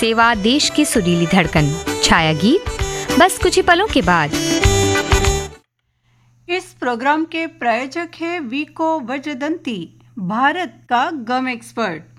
सेवा देश की सुरीली धड़कन। छाया गीत बस कुछ ही पलों के बाद। इस प्रोग्राम के प्रायोजक है वीको वज्रदंती, भारत का गम एक्सपर्ट।